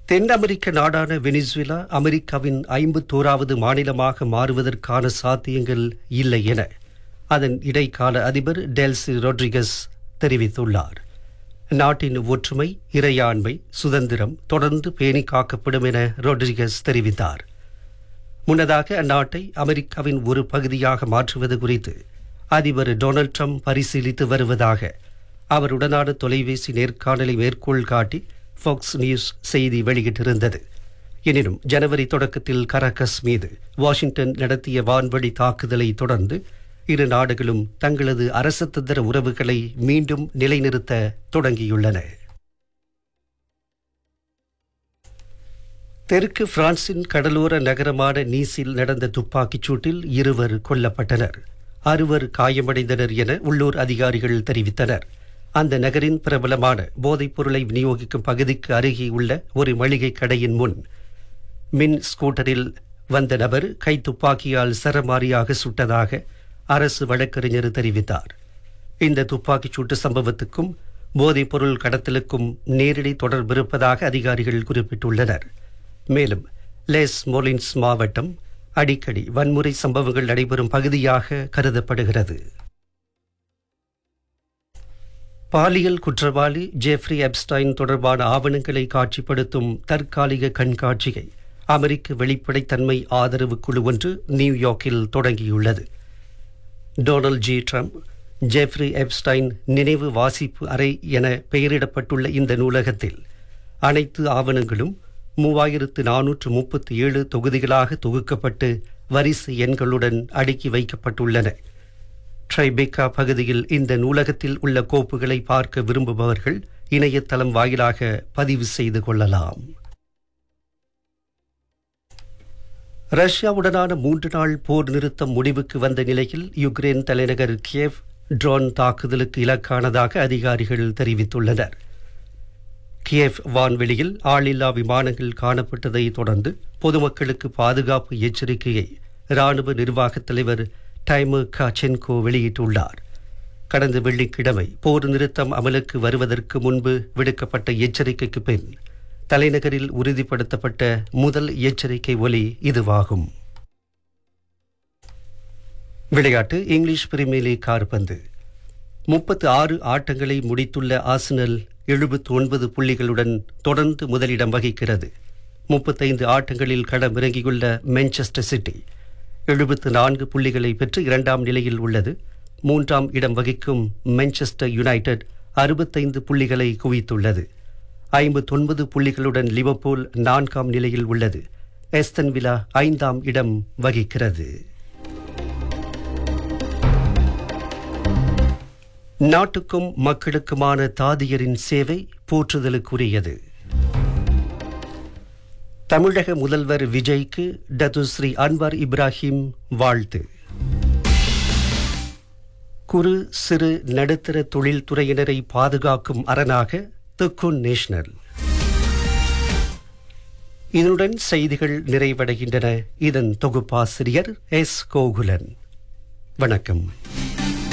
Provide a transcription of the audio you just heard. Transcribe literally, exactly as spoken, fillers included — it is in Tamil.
தென் அமெரிக்க நாடான வெனிசுவேலா அமெரிக்காவின் ஐம்பத்தோராவது மாநிலமாக மாறுவதற்கான சாத்தியங்கள் இல்லை என அதன் இடைக்கால அதிபர் டெல்சி ரொட்ரிகஸ் தெரிவித்துள்ளார். நாட்டின் ஒற்றுமை, இறையாண்மை, சுதந்திரம் தொடர்ந்து பேணி காக்கப்படும் என ரொட்ரிகஸ் தெரிவித்தார். முன்னதாக அந்நாட்டை அமெரிக்காவின் ஒரு பகுதியாக மாற்றுவது குறித்து அதிபர் டொனால்ட் ட்ரம்ப் பரிசீலித்து வருவதாக அவருடனான தொலைபேசி நேர்காணலை மேற்கோள் காட்டி ஃபாக்ஸ் நியூஸ் செய்தி வெளியிட்டிருந்தது. எனினும் ஜனவரி தொடக்கத்தில் கரகஸ் மீது வாஷிங்டன் நடத்திய வான்வழி தாக்குதலை தொடர்ந்து இரு நாடுகளும் தங்களது அரசதந்திர உறவுகளை மீண்டும் நிலைநிறுத்த தொடங்கியுள்ளன. தெற்கு பிரான்சின் கடலோர நகரமான நீஸில் நடந்த துப்பாக்கிச் சூட்டில் இருவர் கொல்லப்பட்டனர், அறுவர் காயமடைந்தனர் என உள்ளூர் அதிகாரிகள் தெரிவித்தனர். அந்த நகரின் பிரபலமான போதைப் பொருளை விநியோகிக்கும் பகுதிக்கு அருகே உள்ள ஒரு மளிகை கடையின் முன் மின் ஸ்கூட்டரில் வந்த நபர் கைத்துப்பாக்கியால் சரமாரியாக சுட்டதாக அரசு வழக்கறிஞர் தெரிவித்தார். இந்த துப்பாக்கிச் சூட்டு சம்பவத்துக்கும் போதைப் பொருள் கடத்தலுக்கும் நேரடி தொடர்பு இருப்பதாக அதிகாரிகள் குறிப்பிட்டுள்ளனர். மேலும் லெஸ் மோலின்ஸ் மாவட்டம் அடிக்கடி வன்முறை சம்பவங்கள் நடைபெறும் பகுதியாக கருதப்படுகிறது. பாலியல் குற்றவாளி ஜெஃப்ரி எப்ஸ்டைன் தொடர்பான ஆவணங்களை காட்சிப்படுத்தும் தற்காலிக கண்காட்சியை அமெரிக்க வெளிப்படைத்தன்மை ஆதரவு குழு ஒன்று நியூயார்க்கில் தொடங்கியுள்ளது. Donald G Trump Jeffrey Epstein நினைவு வாசிப்பு அறை என பெயரிடப்பட்டுள்ள இந்த நூலகத்தில் அனைத்து ஆவணங்களும் மூவாயிரத்து நானூற்று முப்பத்தி ஏழு தொகுதிகளாக தொகுக்கப்பட்டு வரிசை எண்களுடன் அடுக்கி வைக்கப்பட்டுள்ளன. ட்ரைபெக்கா பகுதியில் இந்த நூலகத்தில் உள்ள கோப்புகளை பார்க்க விரும்புபவர்கள் இணையதளம் வாயிலாக பதிவு செய்து கொள்ளலாம். ரஷ்யாவுடனான மூன்று நாள் போர் நிறுத்தம் முடிவுக்கு வந்த நிலையில் யுக்ரைன் தலைநகர் கியேவ் ட்ரோன் தாக்குதலுக்கு இலக்கானதாக அதிகாரிகள் தெரிவித்துள்ளனர். கியேவ் வான்வெளியில் ஆளில்லா விமானங்கள் காணப்பட்டதை தொடர்ந்து பொதுமக்களுக்கு பாதுகாப்பு எச்சரிக்கையை இராணுவ நிர்வாகத் தலைவர் டைமர் காச்சென்கோ வெளியிட்டுள்ளார். கடந்த வெள்ளிக்கிழமை போர் நிறுத்தம் அமலுக்கு வருவதற்கு முன்பு விடுக்கப்பட்ட எச்சரிக்கைக்கு பின் தலைநகரில் உறுதிப்படுத்தப்பட்ட முதல் எச்சரிக்கை ஒலி இதுவாகும். விளையாட்டு. இங்கிலீஷ் பிரீமியர் லீக் கால்பந்து. முப்பத்து ஆறு ஆட்டங்களை முடித்துள்ள ஆர்சனல் எழுபத்தி ஒன்பது புள்ளிகளுடன் தொடர்ந்து முதலிடம் வகிக்கிறது. முப்பத்தைந்து ஆட்டங்களில் களமிறங்கியுள்ள மான்செஸ்டர் சிட்டி எழுபத்து நான்கு புள்ளிகளை பெற்று இரண்டாம் நிலையில் உள்ளது. மூன்றாம் இடம் வகிக்கும் மான்செஸ்டர் யுனைடெட் அறுபத்தைந்து புள்ளிகளை குவித்துள்ளது. ஐம்பத்தொன்பது புள்ளிகளுடன் லிவர்பூல் நான்காம் நிலையில் உள்ளது. ஆஸ்டன் வில்லா ஐந்தாம் இடம் வகிக்கிறது. நாட்டுக்கும் மக்களுக்குமான தாதியரின் சேவை போற்றுதலுக்குரியது. தமிழக முதல்வர் விஜய்க்கு டத்துஸ்ரீ அன்வார் இப்ராஹிம் வாழ்த்து. குறு சிறு நடுத்தர தொழில்துறையினரை பாதுகாக்கும் அரணாக தெக்குன் நேஷனல். இதனுடன் செய்திகள் நிறைவடைகின்றன. இதன் தொகுப்பாசிரியர் எஸ் கோகுலன். வணக்கம்.